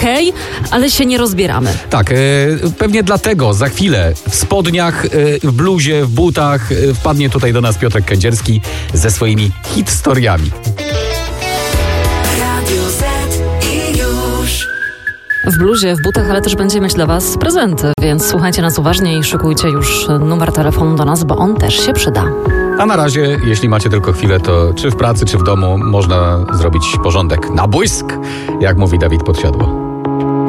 okej, ale się nie rozbieramy. Tak, pewnie dlatego za chwilę w spodniach, w bluzie, w butach wpadnie tutaj do nas Piotrek Kędzierski ze swoimi hitstoriami. W bluzie, w butach, ale też będzie mieć dla Was prezenty, więc słuchajcie nas uważnie i szykujcie już numer telefonu do nas, bo on też się przyda. A na razie, jeśli macie tylko chwilę, to czy w pracy, czy w domu można zrobić porządek na błysk, jak mówi Dawid Podsiadło.